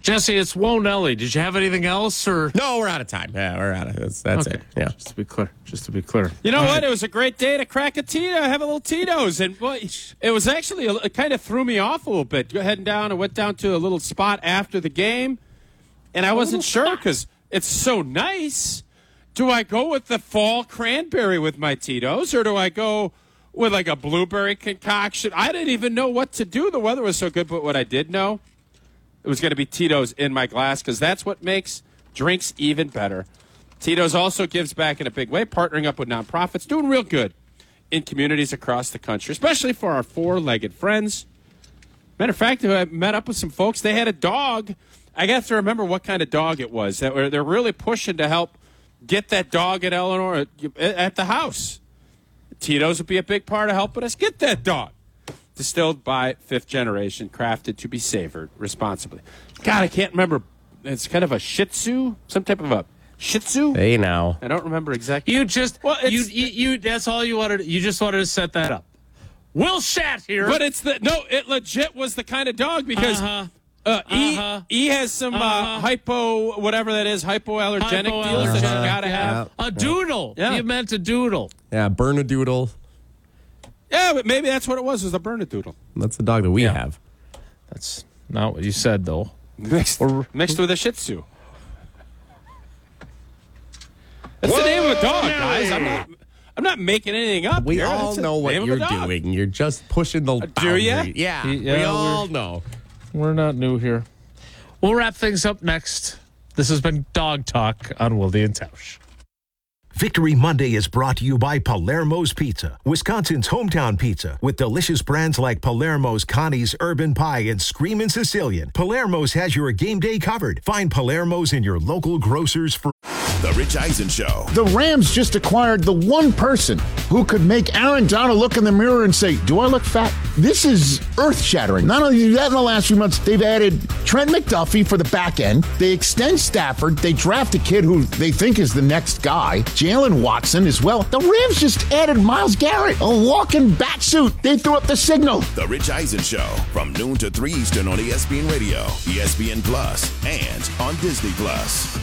Jesse, it's Whoa Nelly. Did you have anything else? Or No, we're out of time. Yeah, we're out of That's okay. it. Yeah. Just to be clear. You know what? It was a great day to crack a Tito, have a little Tito's. And it was actually, it kind of threw me off a little bit. Heading down, I went down to a little spot after the game, and I wasn't sure because it's so nice. Do I go with the fall cranberry with my Tito's, or do I go with like a blueberry concoction? I didn't even know what to do. The weather was so good, but what I did know, it was going to be Tito's in my glass because that's what makes drinks even better. Tito's also gives back in a big way, partnering up with nonprofits, doing real good in communities across the country, especially for our four-legged friends. Matter of fact, I met up with some folks. They had a dog. I got to remember what kind of dog it was. They're really pushing to help get that dog at Eleanor at the house. Tito's would be a big part of helping us get that dog. Distilled by fifth generation, crafted to be savored responsibly. God, I can't remember. It's kind of a Shih Tzu, some type of a Shih Tzu. Hey, now. I don't remember exactly. You just you that's all you wanted. You just wanted to set that up. Will Shat here, But it legit was the kind of dog because he has some hypoallergenic deals that you gotta have. A doodle. Yeah. You meant a doodle. Yeah, Bernedoodle. Yeah, but maybe that's what it was a Bernedoodle. That's the dog that we have. That's not what you said, though. Mixed with a Shih Tzu. That's the name of a dog, guys. I'm not making anything up. We here. all That's the know what name of you're a dog. doing. You're just pushing the do ya? boundary. Yeah, Yeah, we all know. We're not new here. We'll wrap things up next. This has been Dog Talk on Wilde and Tausch. Victory Monday is brought to you by Palermo's Pizza, Wisconsin's hometown pizza, with delicious brands like Palermo's Connie's Urban Pie and Screamin' Sicilian. Palermo's has your game day covered. Find Palermo's in your local grocers for The Rich Eisen Show. The Rams just acquired the one person who could make Aaron Donald look in the mirror and say, do I look fat? This is earth-shattering. Not only that, in the last few months, they've added Trent McDuffie for the back end. They extend Stafford. They draft a kid who they think is the next guy, Jalen Watson as well. The Rams just added Myles Garrett, a walking bat suit. They threw up the signal. The Rich Eisen Show from noon to 3 Eastern on ESPN Radio, ESPN Plus, and on Disney Plus.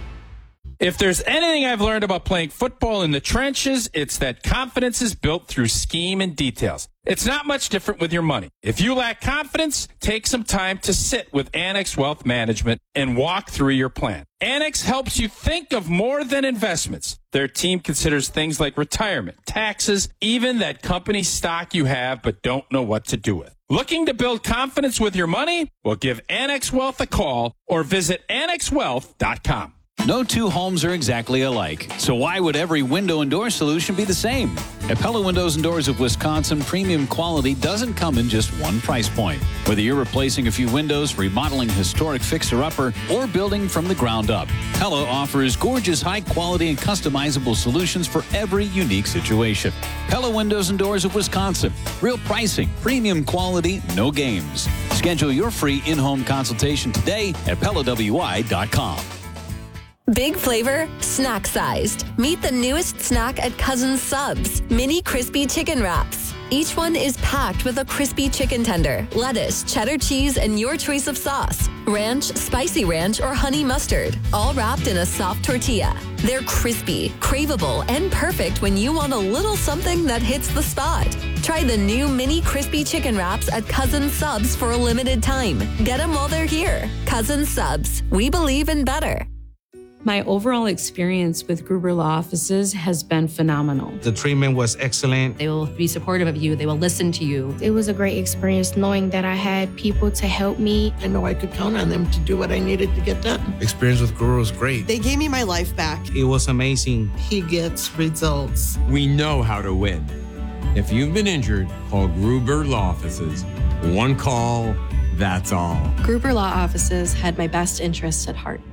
If there's anything I've learned about playing football in the trenches, it's that confidence is built through scheme and details. It's not much different with your money. If you lack confidence, take some time to sit with Annex Wealth Management and walk through your plan. Annex helps you think of more than investments. Their team considers things like retirement, taxes, even that company stock you have but don't know what to do with. Looking to build confidence with your money? Well, give Annex Wealth a call or visit annexwealth.com. No two homes are exactly alike, so why would every window and door solution be the same? At Pella Windows and Doors of Wisconsin, premium quality doesn't come in just one price point. Whether you're replacing a few windows, remodeling a historic fixer-upper, or building from the ground up, Pella offers gorgeous, high-quality, and customizable solutions for every unique situation. Pella Windows and Doors of Wisconsin. Real pricing, premium quality, no games. Schedule your free in-home consultation today at PellaWI.com. Big flavor, snack sized. Meet the newest snack at Cousins Subs, mini crispy chicken wraps. Each one is packed with a crispy chicken tender, lettuce, cheddar cheese, and your choice of sauce. Ranch, spicy ranch, or honey mustard, all wrapped in a soft tortilla. They're crispy, craveable, and perfect when you want a little something that hits the spot. Try the new mini crispy chicken wraps at Cousins Subs for a limited time. Get them while they're here. Cousins Subs. We believe in better. My overall experience with Gruber Law Offices has been phenomenal. The treatment was excellent. They will be supportive of you. They will listen to you. It was a great experience knowing that I had people to help me. I know I could count on them to do what I needed to get done. Experience with Gruber was great. They gave me my life back. It was amazing. He gets results. We know how to win. If you've been injured, call Gruber Law Offices. One call, that's all. Gruber Law Offices had my best interests at heart.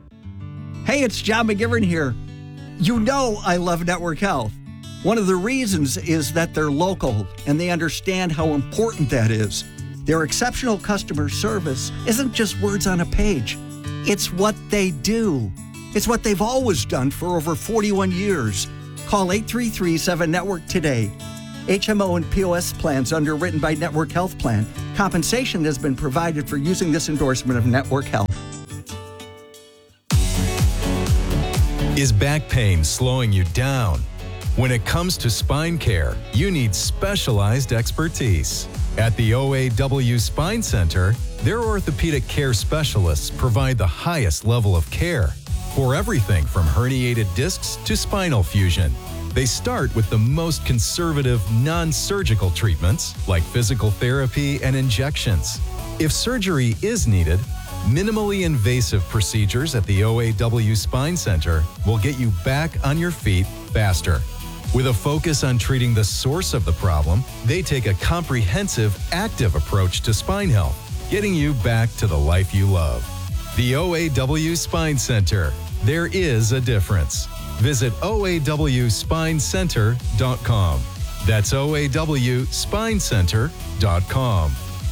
Hey, it's John McGivern here. You know I love Network Health. One of the reasons is that they're local and they understand how important that is. Their exceptional customer service isn't just words on a page. It's what they do. It's what they've always done for over 41 years. Call 833-7-NETWORK today. HMO and POS plans underwritten by Network Health Plan. Compensation has been provided for using this endorsement of Network Health. Is back pain slowing you down? When it comes to spine care, you need specialized expertise. At the OAW Spine Center, their orthopedic care specialists provide the highest level of care for everything from herniated discs to spinal fusion. They start with the most conservative, non-surgical treatments like physical therapy and injections. If surgery is needed, minimally invasive procedures at the OAW Spine Center will get you back on your feet faster. With a focus on treating the source of the problem, they take a comprehensive, active approach to spine health, getting you back to the life you love. The OAW Spine Center. There is a difference. Visit OAWSpineCenter.com. That's OAWSpineCenter.com.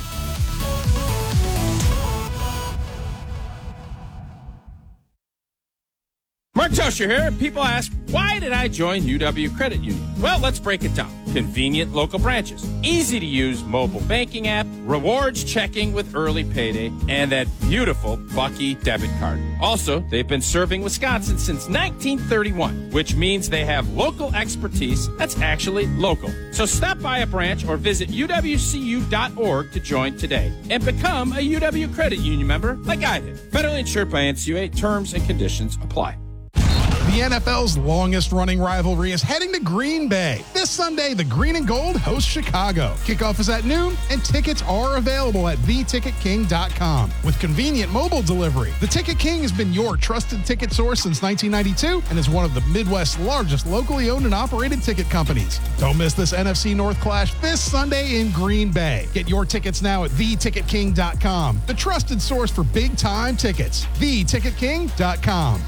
Mark Tosher here. People ask, why did I join UW Credit Union? Well, let's break it down. Convenient local branches, easy to use mobile banking app, rewards checking with early payday, and that beautiful Bucky debit card. Also, they've been serving Wisconsin since 1931, which means they have local expertise that's actually local. So stop by a branch or visit uwcu.org to join today and become a UW Credit Union member like I did. Federally insured by NCUA. Terms and conditions apply. The NFL's longest-running rivalry is heading to Green Bay. This Sunday, the Green and Gold host Chicago. Kickoff is at noon, and tickets are available at theticketking.com. With convenient mobile delivery, The Ticket King has been your trusted ticket source since 1992 and is one of the Midwest's largest locally owned and operated ticket companies. Don't miss this NFC North clash this Sunday in Green Bay. Get your tickets now at theticketking.com, the trusted source for big-time tickets. theticketking.com.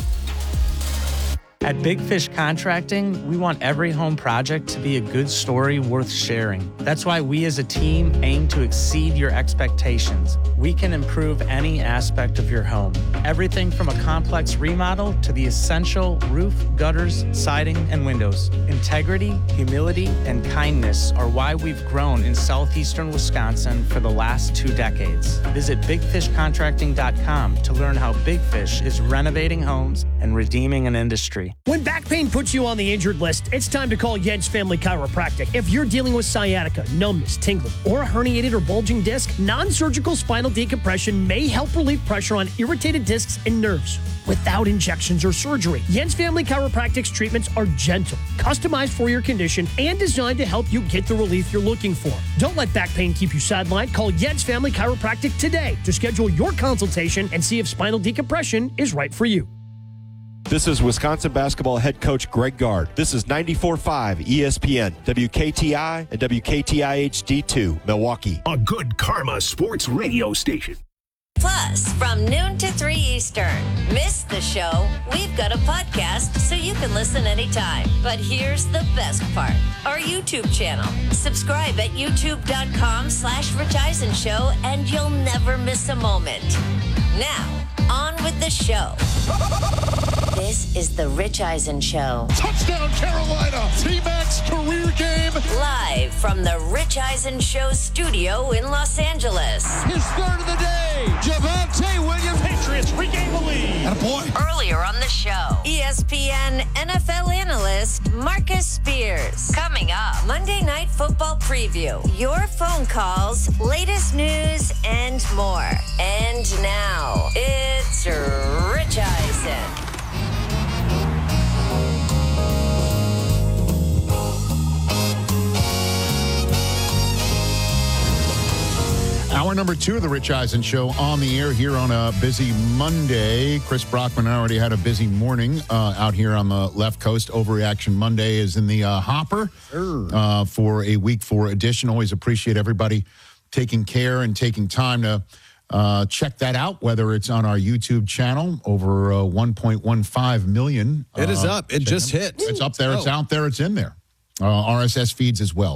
At Big Fish Contracting, we want every home project to be a good story worth sharing. That's why we as a team aim to exceed your expectations. We can improve any aspect of your home. Everything from a complex remodel to the essential roof, gutters, siding, and windows. Integrity, humility, and kindness are why we've grown in southeastern Wisconsin for the last 2 decades. Visit BigFishContracting.com to learn how Big Fish is renovating homes and redeeming an industry. When back pain puts you on the injured list, it's time to call Jens Family Chiropractic. If you're dealing with sciatica, numbness, tingling, or a herniated or bulging disc, non-surgical spinal decompression may help relieve pressure on irritated discs and nerves without injections or surgery. Jens Family Chiropractic's treatments are gentle, customized for your condition, and designed to help you get the relief you're looking for. Don't let back pain keep you sidelined. Call Jens Family Chiropractic today to schedule your consultation and see if spinal decompression is right for you. This is Wisconsin basketball head coach Greg Gard. This is 94.5 ESPN, WKTI, and WKTI HD2, Milwaukee. A good karma sports radio station. Plus, from noon to 3 Eastern. Miss the show? We've got a podcast so you can listen anytime. But here's the best part. Our YouTube channel. Subscribe at youtube.com/Rich Eisen Show and you'll never miss a moment. Now, on with the show. This is the Rich Eisen Show. Touchdown, Carolina! T-Mac's career game. Live from the Rich Eisen Show studio in Los Angeles. His third of the day. Javonte Williams. Patriots regain the lead. Attaboy. Earlier on the show, ESPN NFL analyst Marcus Spears. Coming up, Monday Night Football preview. Your phone calls, latest news, and more. And now, it's Rich Eisen. Hour number 2 of the Rich Eisen Show on the air here on a busy Monday. Chris Brockman already had a busy morning out here on the left coast. Overreaction Monday is in the hopper for a week 4 edition. Always appreciate everybody taking care and taking time to check that out, whether it's on our YouTube channel, over 1.15 million. It is up. It just hit. It's up there. It's out there. It's in there. RSS feeds as well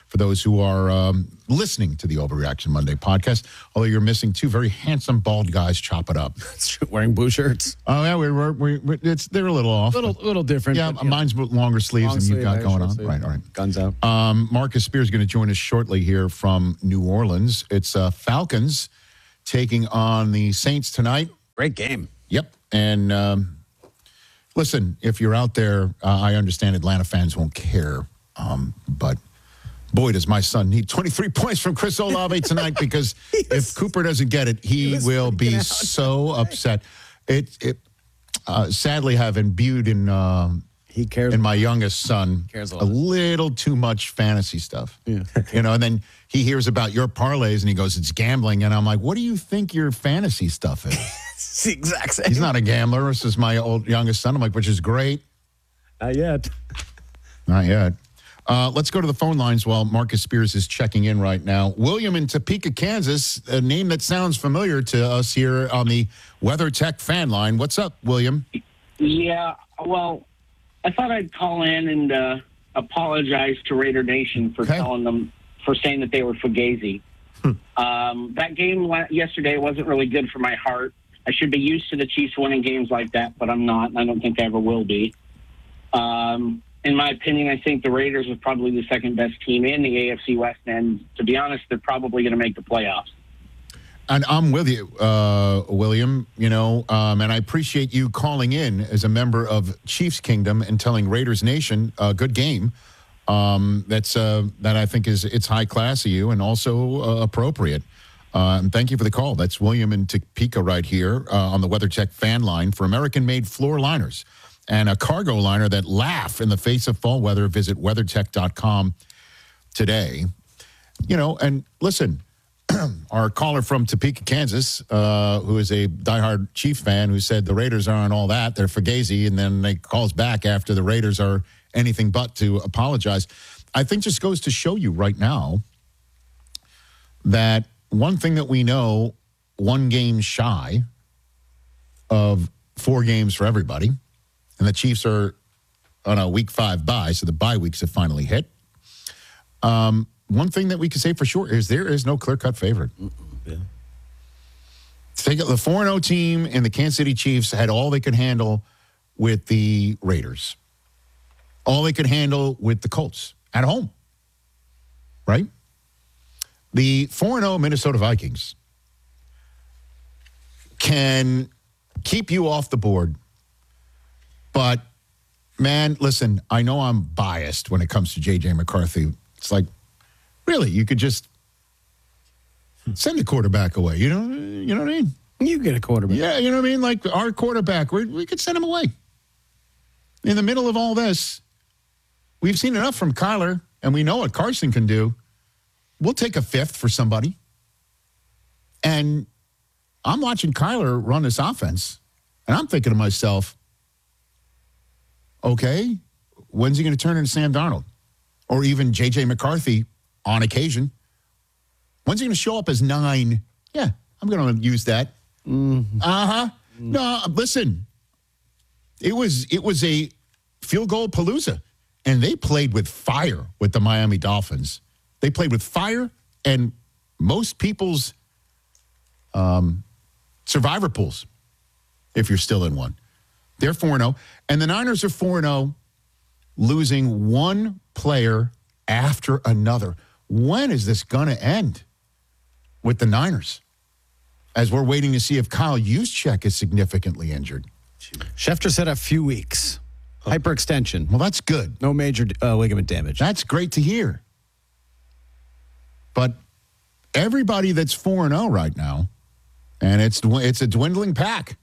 for those who are listening to the Overreaction Monday podcast. Although you're missing two very handsome bald guys, chop it up. Wearing blue shirts. Oh yeah, they're a little off. Little different. Yeah, mine's longer sleeves than you've got going on. Right, all right. Guns out. Marcus Spears is going to join us shortly here from New Orleans. It's Falcons taking on the Saints tonight. Great game. Yep. And listen, if you're out there, I understand Atlanta fans won't care. But boy, does my son need 23 points from Chris Olave tonight, because if Cooper doesn't get it, he will be so upset. It sadly have imbued in my youngest son a little too much fantasy stuff. Yeah. And then he hears about your parlays and he goes, it's gambling. And I'm like, what do you think your fantasy stuff is? It's the exact same. He's not a gambler. This is my youngest son. I'm like, which is great. Not yet. Not yet. Let's go to the phone lines while Marcus Spears is checking in right now. William in Topeka, Kansas, a name that sounds familiar to us here on the WeatherTech fan line. What's up, William? Yeah, well, I thought I'd call in and apologize to Raider Nation for telling them, for saying that they were fugazi. That game yesterday wasn't really good for my heart. I should be used to the Chiefs winning games like that, but I'm not, and I don't think I ever will be. In my opinion, I think the Raiders are probably the second best team in the AFC West, and to be honest, they're probably going to make the playoffs. And I'm with you, William, and I appreciate you calling in as a member of Chiefs Kingdom and telling Raiders Nation a good game. That I think it's high class of you and also appropriate. And thank you for the call. That's William in Topeka right here on the WeatherTech fan line for American-made floor liners and a cargo liner that laugh in the face of fall weather. Visit WeatherTech.com today. And listen, our caller from Topeka, Kansas, who is a diehard Chiefs fan, who said the Raiders aren't all that, they're fugazi, and then they calls back after the Raiders are anything but to apologize. I think just goes to show you right now that one thing that we know, one game shy of 4 games for everybody, and the Chiefs are on a week 5 bye, so the bye weeks have finally hit. One thing that we can say for sure is there is no clear-cut favorite. Yeah. Take it, the 4-0 team and the Kansas City Chiefs had all they could handle with the Raiders. All they could handle with the Colts at home, right? The 4-0 Minnesota Vikings can keep you off the board. But, man, listen, I know I'm biased when it comes to J.J. McCarthy. It's like, really, you could just send the quarterback away. You know what I mean? You get a quarterback. Yeah, you know what I mean? Like our quarterback, we could send him away. In the middle of all this, we've seen enough from Kyler, and we know what Carson can do. We'll take a 5th for somebody. And I'm watching Kyler run this offense, and I'm thinking to myself, okay, when's he going to turn into Sam Darnold? Or even J.J. McCarthy on occasion. When's he going to show up as 9? Yeah, I'm going to use that. Mm-hmm. Uh-huh. No, listen. It was a field goal palooza, and they played with fire with the Miami Dolphins. They played with fire, and most people's survivor pools, if you're still in one. They're 4-0, and the Niners are 4-0, losing one player after another. When is this going to end with the Niners? As we're waiting to see if Kyle Juszczyk is significantly injured. Schefter said a few weeks. Hyperextension. Well, that's good. No major ligament damage. That's great to hear. But everybody that's 4-0 right now, and it's a dwindling pack.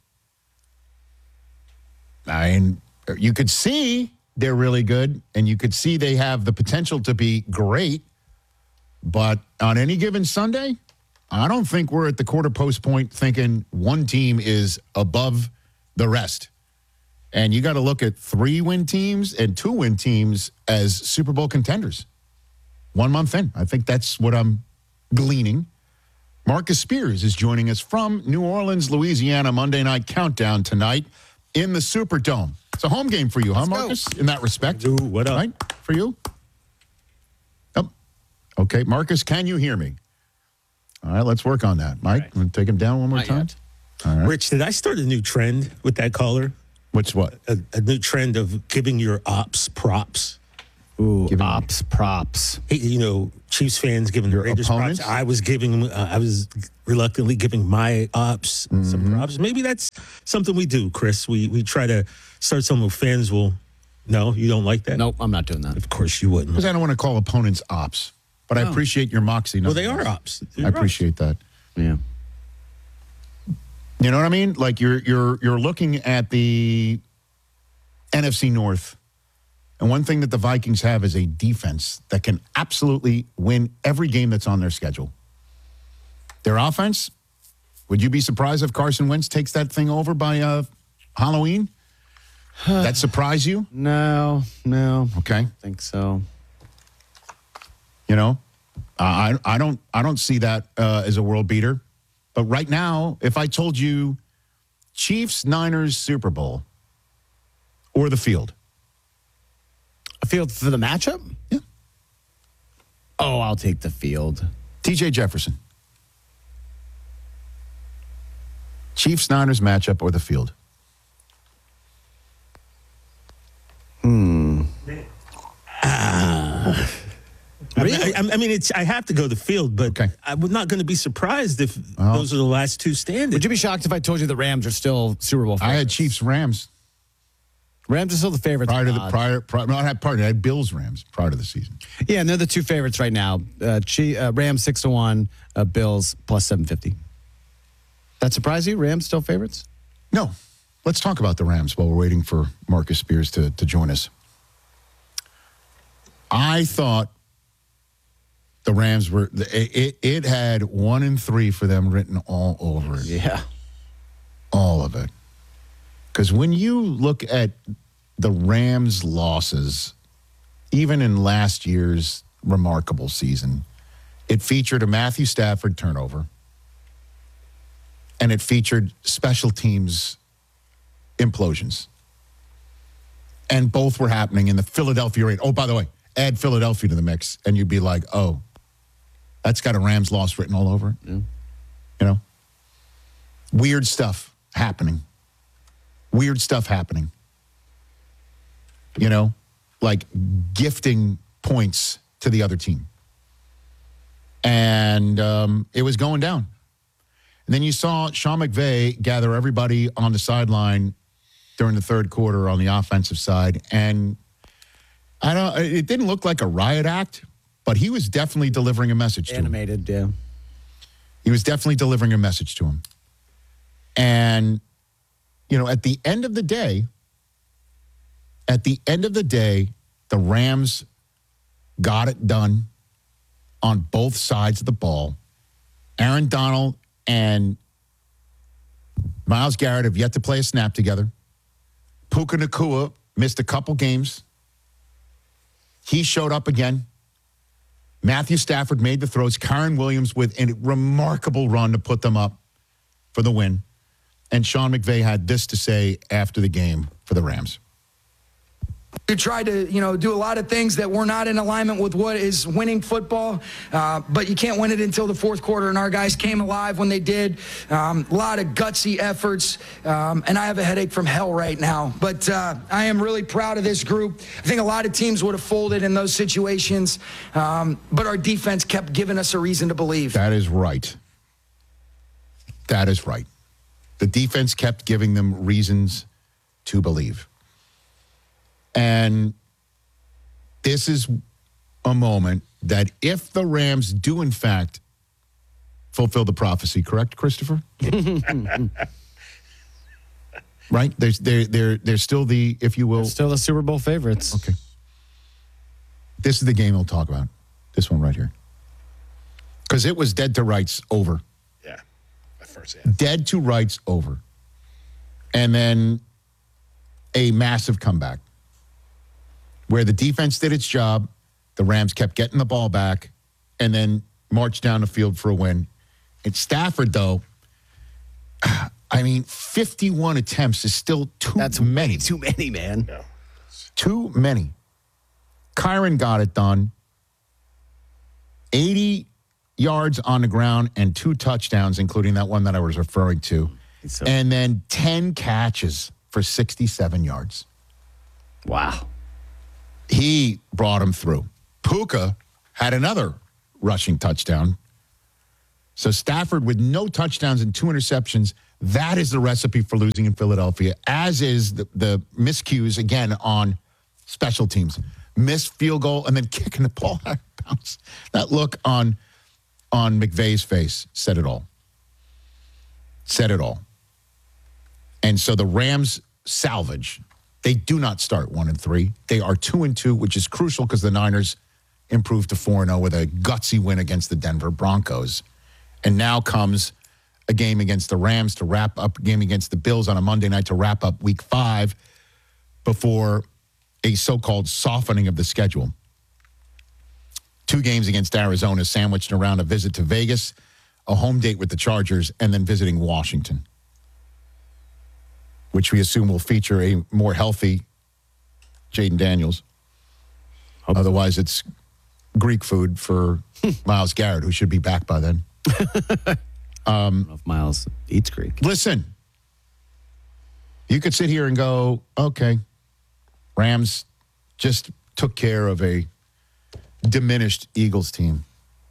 I mean, you could see they're really good, and you could see they have the potential to be great. But on any given Sunday, I don't think we're at the quarter post point thinking one team is above the rest. And you got to look at 3-win teams and 2-win teams as Super Bowl contenders. 1 month in. I think that's what I'm gleaning. Marcus Spears is joining us from New Orleans, Louisiana, Monday Night Countdown tonight in the Superdome. It's a home game for you, huh, Marcus? In that respect. What up? Right? For you? Okay, Marcus, can you hear me? All right, let's work on that. Mike, want to take him down one more time? All right. Rich, did I start a new trend with that caller? What's what? A new trend of giving your ops props. Ooh, ops props. You know, Chiefs fans giving their Raiders props. I was reluctantly giving my ops some props. Maybe that's something we do, Chris. We try to start something where fans will. No, you don't like that? Nope, I'm not doing that. Of course you wouldn't. Because I don't want to call opponents ops, but I appreciate your moxie. Well, they are ops. I appreciate that. Yeah. You know what I mean? Like you're looking at the NFC North, and one thing that the Vikings have is a defense that can absolutely win every game that's on their schedule. Their offense, would you be surprised if Carson Wentz takes that thing over by Halloween? That surprise you? No. Okay. I think so. You know, I don't see that as a world beater. But right now, if I told you Chiefs, Niners, Super Bowl, or the field. A field for the matchup? Yeah. Oh, I'll take the field. TJ Jefferson. Chiefs, Niners matchup or the field? Really? I mean, I have to go the field, but I'm not going to be surprised if those are the last two standing. Would you be shocked if I told you the Rams are still Super Bowl favorites? I had Chiefs, Rams. Rams are still the favorites. I had Bills, Rams prior to the season. Yeah, and they're the two favorites right now. Rams 6-1, Bills plus 750. That surprise you? Rams still favorites? No. Let's talk about the Rams while we're waiting for Marcus Spears to join us. I thought the Rams were it had 1-3 for them written all over it. Yeah. All of it. Because when you look at the Rams' losses, even in last year's remarkable season, it featured a Matthew Stafford turnover, and it featured special teams implosions. And both were happening in the Philadelphia area. Oh, by the way, add Philadelphia to the mix, and you'd be like, oh, that's got a Rams loss written all over it. Yeah. You know? Weird stuff happening. Weird stuff happening. You know? Like gifting points to the other team. And it was going down. And then you saw Sean McVay gather everybody on the sideline during the third quarter on the offensive side. And it didn't look like a riot act, but he was definitely delivering a message to him. Animated, yeah. He was definitely delivering a message to him. And, you know, at the end of the day, the Rams got it done on both sides of the ball. Aaron Donald and Myles Garrett have yet to play a snap together. Puka Nacua missed a couple games. He showed up again. Matthew Stafford made the throws. Kyren Williams with a remarkable run to put them up for the win. And Sean McVay had this to say after the game for the Rams. We tried to, do a lot of things that were not in alignment with what is winning football, but you can't win it until the fourth quarter, and our guys came alive when they did. A lot of gutsy efforts, and I have a headache from hell right now. But I am really proud of this group. I think a lot of teams would have folded in those situations, but our defense kept giving us a reason to believe. That is right. That is right. The defense kept giving them reasons to believe. And this is a moment that if the Rams do, in fact, fulfill the prophecy, correct, Christopher? Right? They're still the, if you will. They're still the Super Bowl favorites. Okay. This is the game we'll talk about. This one right here. Because it was dead to rights over. Yeah. At first, yeah. Dead to rights over. And then a massive comeback. Where the defense did its job, the Rams kept getting the ball back, and then marched down the field for a win. And Stafford, though, 51 attempts is still That's many. Too many, man. Yeah. Too many. Kyren got it done. 80 yards on the ground and 2 touchdowns, including that one that I was referring to. And then 10 catches for 67 yards. Wow. He brought him through. Puka had another rushing touchdown. So Stafford with no touchdowns and 2 interceptions, that is the recipe for losing in Philadelphia, as is the miscues, again, on special teams. Missed field goal and then kicking the ball out of bounds. That look on McVay's face said it all. Said it all. And so the Rams salvage. They do not start 1-3. They are 2-2, which is crucial because the Niners improved to 4-0 with a gutsy win against the Denver Broncos. And now comes a game against the Rams to wrap up, a game against the Bills on a Monday night to wrap up Week 5 before a so-called softening of the schedule. 2 games against Arizona, sandwiched around a visit to Vegas, a home date with the Chargers, and then visiting Washington, which we assume will feature a more healthy Jaden Daniels. Otherwise, it's Greek food for Myles Garrett, who should be back by then. I don't know if Myles eats Greek. Listen, you could sit here and go, okay, Rams just took care of a diminished Eagles team.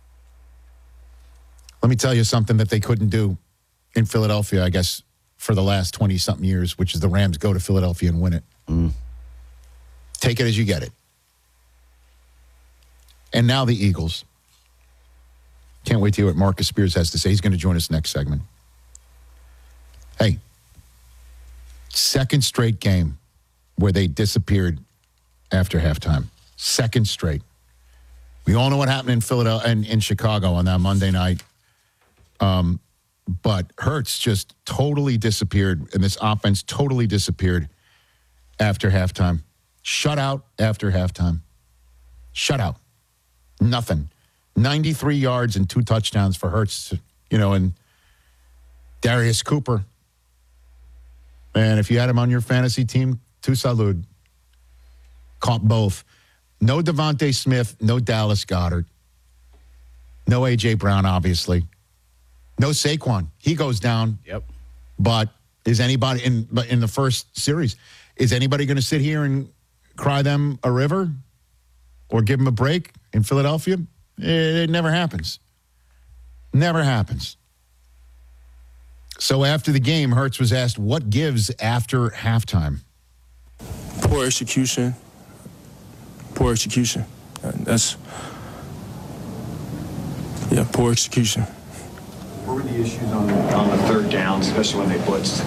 Let me tell you something that they couldn't do in Philadelphia, I guess, for the last 20-something years, which is the Rams go to Philadelphia and win it. Take it as you get it. And now the Eagles. Can't wait to hear what Marcus Spears has to say. He's going to join us next segment. Hey, second straight game where they disappeared after halftime. Second straight. We all know what happened in Philadelphia and in Chicago on that Monday night. But Hurts just totally disappeared, and this offense totally disappeared after halftime. Shutout after halftime. Shutout. Nothing. 93 yards and 2 touchdowns for Hurts, and Darius Cooper. And if you had him on your fantasy team, tu salud. Caught both. No Devontae Smith, no Dallas Goedert. No A.J. Brown, obviously. No Saquon. He goes down. Yep. But is anybody in the first series, is anybody going to sit here and cry them a river or give them a break in Philadelphia? It never happens. Never happens. So after the game, Hurts was asked what gives after halftime. Poor execution. Poor execution. Poor execution. What were the issues on the third down, especially when they blitzed?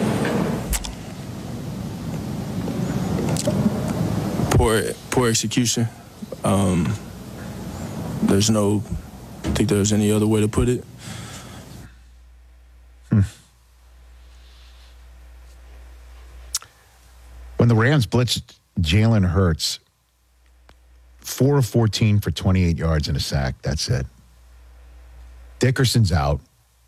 Poor execution. I think there's any other way to put it. When the Rams blitzed Jalen Hurts, 4 of 14 for 28 yards and a sack. That's it. Dickerson's out.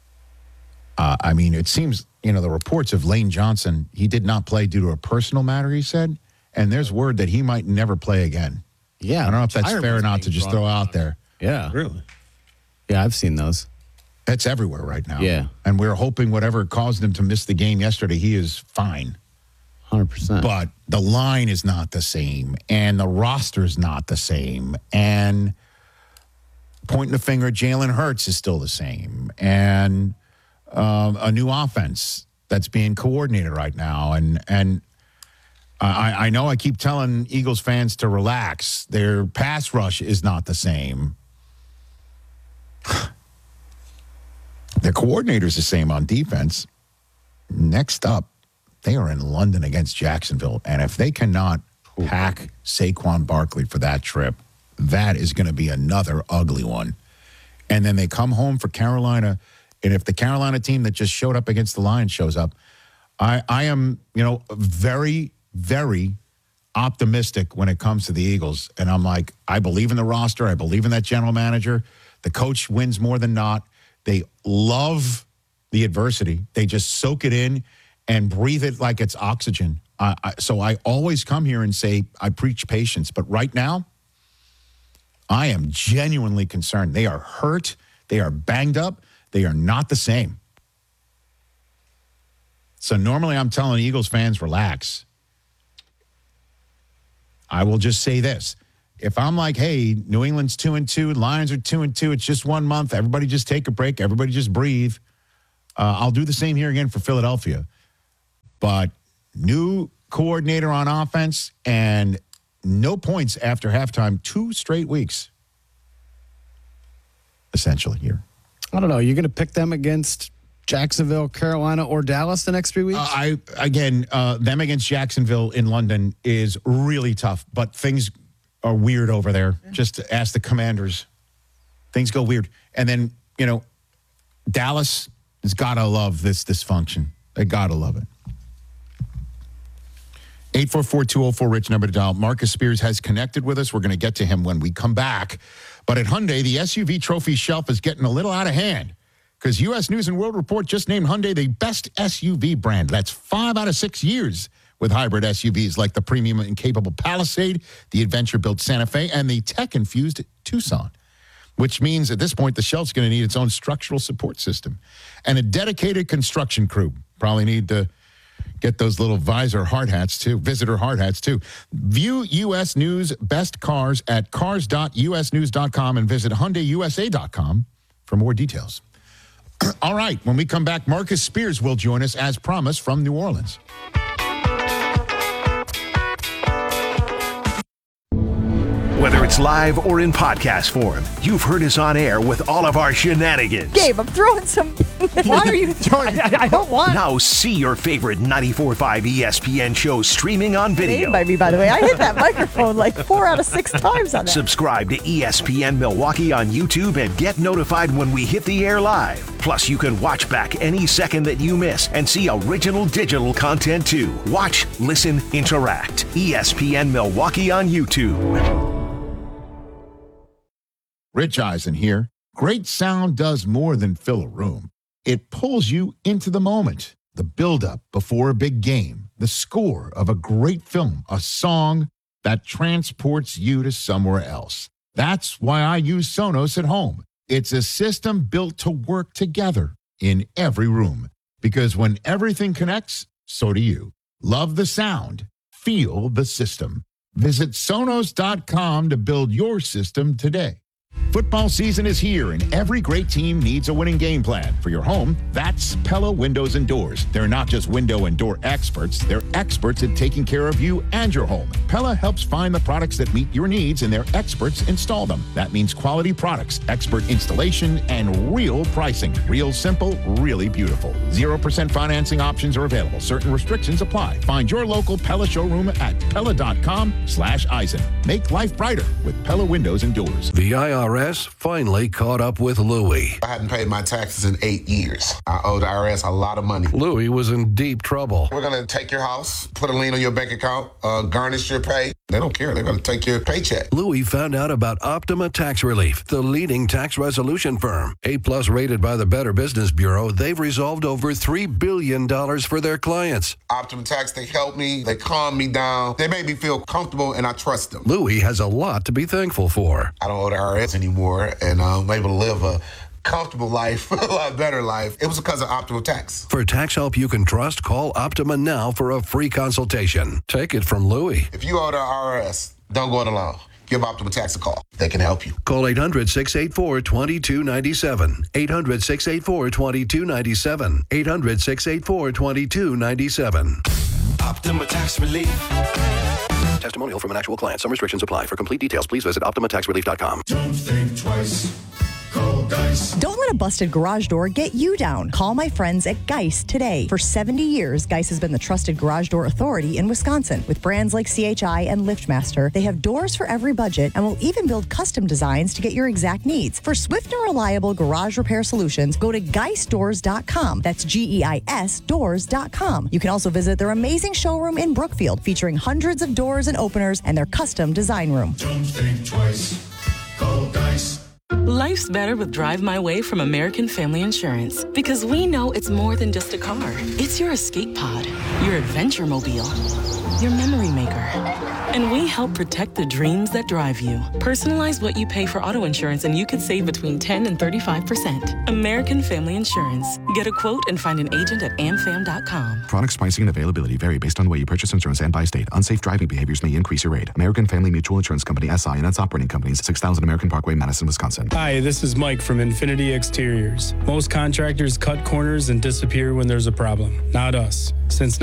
It seems, the reports of Lane Johnson, he did not play due to a personal matter, he said. And there's word that he might never play again. Yeah. I don't know if that's fair or not to just throw out there. Yeah. Really? Yeah, I've seen those. That's everywhere right now. Yeah. And we're hoping whatever caused him to miss the game yesterday, he is fine. 100%. But the line is not the same, and the roster's not the same, and pointing the finger at Jalen Hurts is still the same, and a new offense that's being coordinated right now. And I know I keep telling Eagles fans to relax. Their pass rush is not the same. Their coordinator's the same on defense. Next up, they are in London against Jacksonville. And if they cannot pack Saquon Barkley for that trip, that is going to be another ugly one. And then they come home for Carolina. And if the Carolina team that just showed up against the Lions shows up, I am, very, very optimistic when it comes to the Eagles. And I'm like, I believe in the roster. I believe in that general manager. The coach wins more than not. They love the adversity. They just soak it in and breathe it like it's oxygen. So I always come here and say, I preach patience. But right now, I am genuinely concerned. They are hurt. They are banged up. They are not the same. So normally I'm telling Eagles fans, relax. I will just say this. If I'm like, hey, New England's 2-2, Lions are 2-2, it's just 1 month, everybody just take a break, everybody just breathe. I'll do the same here again for Philadelphia. But new coordinator on offense and no points after halftime, 2 straight weeks. Essentially here. I don't know. You're going to pick them against Jacksonville, Carolina, or Dallas the next 3 weeks? Them against Jacksonville in London is really tough, but things are weird over there. Just ask the Commanders. Things go weird. And then, Dallas has got to love this dysfunction. They got to love it. 844-204-RICH, number to dial. Marcus Spears has connected with us. We're going to get to him when we come back. But at Hyundai, the SUV trophy shelf is getting a little out of hand because U.S. News & World Report just named Hyundai the best SUV brand. That's 5 out of 6 years with hybrid SUVs like the premium and capable Palisade, the adventure-built Santa Fe, and the tech-infused Tucson, which means at this point the shelf's going to need its own structural support system and a dedicated construction crew. Probably need to get those little visitor hard hats, too. View U.S. News best cars at cars.usnews.com and visit HyundaiUSA.com for more details. All right, when we come back, Marcus Spears will join us as promised from New Orleans. Whether it's live or in podcast form, you've heard us on air with all of our shenanigans. Gabe, I'm throwing some... Why are you throwing... I don't want... Now see your favorite 94.5 ESPN shows streaming on video. By me, by the way. I hit that microphone like 4 out of 6 times on that. Subscribe to ESPN Milwaukee on YouTube and get notified when we hit the air live. Plus, you can watch back any second that you miss and see original digital content too. Watch, listen, interact. ESPN Milwaukee on YouTube. Rich Eisen here. Great sound does more than fill a room. It pulls you into the moment, the build-up before a big game, the score of a great film, a song that transports you to somewhere else. That's why I use Sonos at home. It's a system built to work together in every room. Because when everything connects, so do you. Love the sound. Feel the system. Visit Sonos.com to build your system today. Football season is here, and every great team needs a winning game plan. For your home, that's Pella Windows and Doors. They're not just window and door experts. They're experts at taking care of you and your home. Pella helps find the products that meet your needs, and their experts install them. That means quality products, expert installation, and real pricing. Real simple, really beautiful. 0% financing options are available. Certain restrictions apply. Find your local Pella showroom at Pella.com/Eisen. Make life brighter with Pella Windows and Doors. The IRS finally caught up with Louie. I hadn't paid my taxes in 8 years. I owe the IRS a lot of money. Louie was in deep trouble. We're going to take your house, put a lien on your bank account, garnish your pay. They don't care. They're going to take your paycheck. Louie found out about Optima Tax Relief, the leading tax resolution firm. A+ rated by the Better Business Bureau, they've resolved over $3 billion for their clients. Optima Tax, they help me. They calm me down. They make me feel comfortable, and I trust them. Louie has a lot to be thankful for. I don't owe the IRS anymore, and I'm able to live a comfortable life, a lot better life. It was because of Optima Tax. For tax help you can trust, call Optima now for a free consultation. Take it from Louie. If you owe the IRS, don't go it alone. Give Optima Tax a call. They can help you. Call 800-684-2297. 800-684-2297. 800-684-2297. Optima Tax Relief. Testimonial from an actual client. Some restrictions apply. For complete details, please visit OptimaTaxRelief.com. Don't think twice. Call Geist. Don't let a busted garage door get you down. Call my friends at Geist today. For 70 years, Geist has been the trusted garage door authority in Wisconsin. With brands like CHI and LiftMaster, they have doors for every budget and will even build custom designs to get your exact needs. For swift and reliable garage repair solutions, go to GeistDoors.com. That's GEIS doors.com. You can also visit their amazing showroom in Brookfield, featuring hundreds of doors and openers and their custom design room. Don't think twice. Call Geist. Life's better with Drive My Way from American Family Insurance because we know it's more than just a car. It's your escape pod, your adventure mobile, your memory maker. And we help protect the dreams that drive you. Personalize what you pay for auto insurance and you could save between 10 and 35%. American Family Insurance. Get a quote and find an agent at amfam.com. Product pricing and availability vary based on the way you purchase insurance and by state. Unsafe driving behaviors may increase your rate. American Family Mutual Insurance Company, SI, and its operating companies, 6000 American Parkway, Madison, Wisconsin. Hi, this is Mike from Infinity Exteriors. Most contractors cut corners and disappear when there's a problem. Not us. Since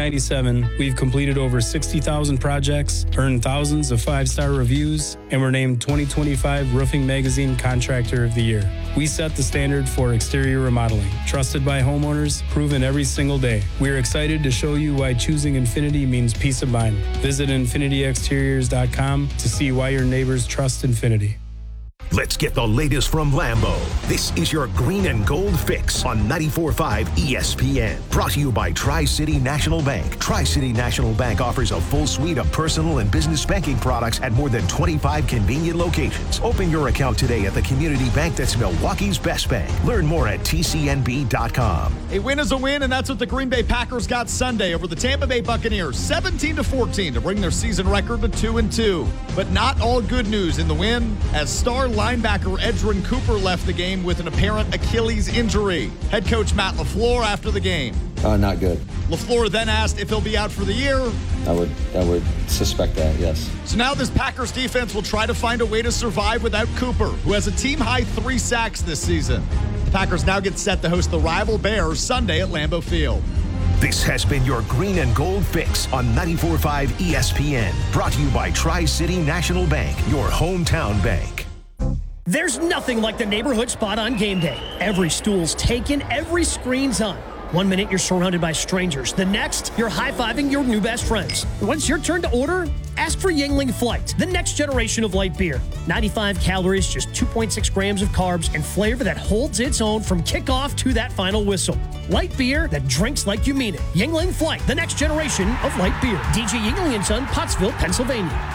1997, we've completed over 60,000 projects, earned thousands of 5-star reviews, and were named 2025 Roofing Magazine Contractor of the Year. We set the standard for exterior remodeling. Trusted by homeowners, proven every single day. We're excited to show you why choosing Infinity means peace of mind. Visit infinityexteriors.com to see why your neighbors trust Infinity. Let's get the latest from Lambeau. This is your Green and Gold Fix on 94.5 ESPN. Brought to you by Tri-City National Bank. Tri-City National Bank offers a full suite of personal and business banking products at more than 25 convenient locations. Open your account today at the community bank that's Milwaukee's best bank. Learn more at tcnb.com. A win is a win, and that's what the Green Bay Packers got Sunday over the Tampa Bay Buccaneers, 17-14 to bring their season record to 2-2. But not all good news in the win, as star linebacker Edgerrin Cooper left the game with an apparent Achilles injury. Head coach Matt LaFleur after the game. Not good. LaFleur then asked if he'll be out for the year. I would suspect that, yes. So now this Packers defense will try to find a way to survive without Cooper, who has a team-high 3 sacks this season. The Packers now get set to host the rival Bears Sunday at Lambeau Field. This has been your Green and Gold Fix on 94.5 ESPN. Brought to you by Tri-City National Bank, your hometown bank. There's nothing like the neighborhood spot on game day. Every stool's taken, every screen's on. 1 minute, you're surrounded by strangers. The next, you're high-fiving your new best friends. Once your turn to order, ask for Yuengling Flight, the next generation of light beer. 95 calories, just 2.6 grams of carbs, and flavor that holds its own from kickoff to that final whistle. Light beer that drinks like you mean it. Yuengling Flight, the next generation of light beer. DJ Yuengling & Son, Pottsville, Pennsylvania.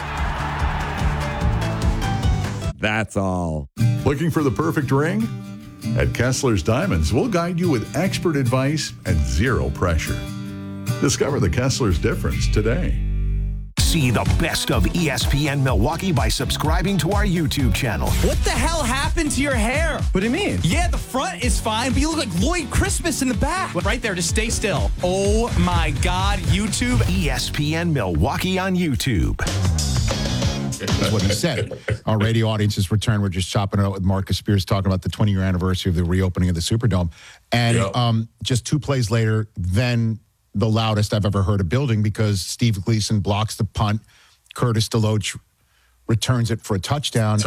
That's all. Looking for the perfect ring? At Kessler's Diamonds, we'll guide you with expert advice and zero pressure. Discover the Kessler's difference today. See the best of ESPN Milwaukee by subscribing to our YouTube channel. What the hell happened to your hair? What do you mean? Yeah, the front is fine, but you look like Lloyd Christmas in the back. Right there, just stay still. Oh my God, YouTube. ESPN Milwaukee on YouTube. Is what he said. Our radio audience has returned. We're just chopping it up with Marcus Spears talking about the 20-year anniversary of the reopening of the Superdome. And just 2 plays later, then the loudest I've ever heard a building because Steve Gleason blocks the punt. Curtis DeLoach returns it for a touchdown.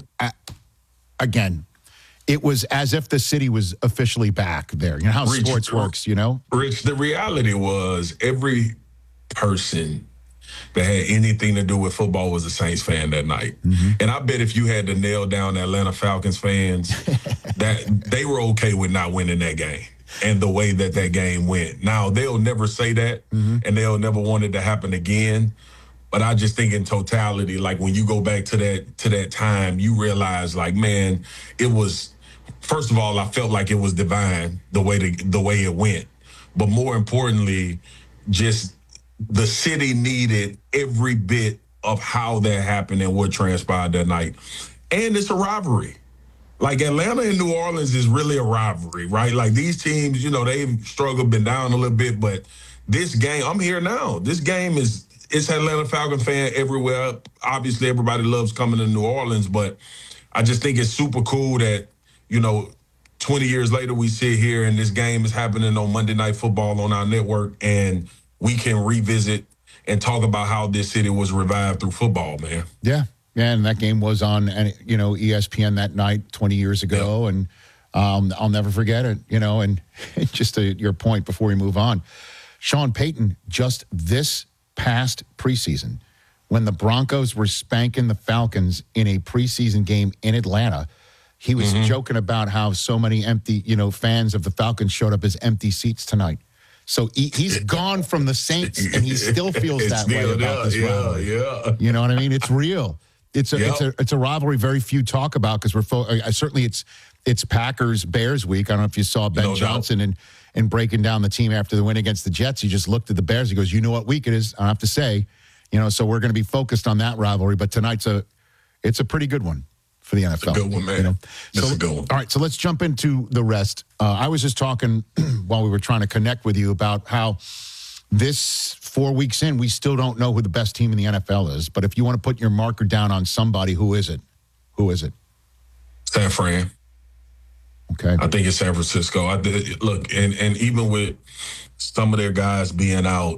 Again, it was as if the city was officially back there. You know how sports works, you know? Rich, the reality was every person that had anything to do with football was a Saints fan that night. Mm-hmm. And I bet if you had to nail down the Atlanta Falcons fans, that they were okay with not winning that game and the way that game went. Now, they'll never say that, and they'll never want it to happen again. But I just think in totality, like when you go back to that time, you realize, like, man, it was, first of all, I felt like it was divine the way it went. But more importantly, just the city needed every bit of how that happened and what transpired that night. And it's a rivalry. Like Atlanta and New Orleans is really a rivalry, right? Like these teams, you know, they've struggled, been down a little bit, but this game, I'm here now. This game it's Atlanta Falcon fan everywhere. Obviously, everybody loves coming to New Orleans, but I just think it's super cool that, you know, 20 years later we sit here and this game is happening on Monday Night Football on our network, and we can revisit and talk about how this city was revived through football, man. Yeah, and that game was on, you know, ESPN that night 20 years ago, and I'll never forget it, you know, and just to your point before we move on, Sean Payton, just this past preseason, when the Broncos were spanking the Falcons in a preseason game in Atlanta, he was joking about how so many empty, you know, fans of the Falcons showed up as empty seats tonight. So he's gone from the Saints, and he still feels that way about this rivalry. Yeah. You know what I mean? It's real. It's a rivalry very few talk about because certainly it's Packers-Bears week. I don't know if you saw Ben No doubt. Johnson and breaking down the team after the win against the Jets. He just looked at the Bears. He goes, you know what week it is? I have to say, so we're going to be focused on that rivalry. But tonight's it's a pretty good one for the NFL. It's a good one, man. It's a good one. All right, so let's jump into the rest. I was just talking while we were trying to connect with you about how this 4 weeks in, we still don't know who the best team in the NFL is. But if you want to put your marker down on somebody, who is it? Who is it? San Fran. Okay. I think it's San Francisco. Look, and even with some of their guys being out,